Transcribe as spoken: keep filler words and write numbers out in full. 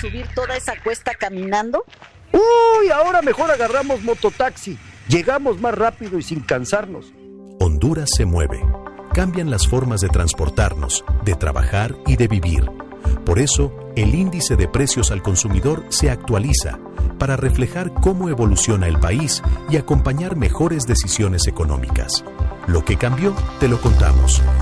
subir toda esa cuesta caminando? Uy, ahora mejor agarramos mototaxi. Llegamos más rápido y sin cansarnos. Honduras se mueve. Cambian las formas de transportarnos, de trabajar y de vivir. Por eso, el índice de precios al consumidor se actualiza para reflejar cómo evoluciona el país y acompañar mejores decisiones económicas. Lo que cambió, te lo contamos.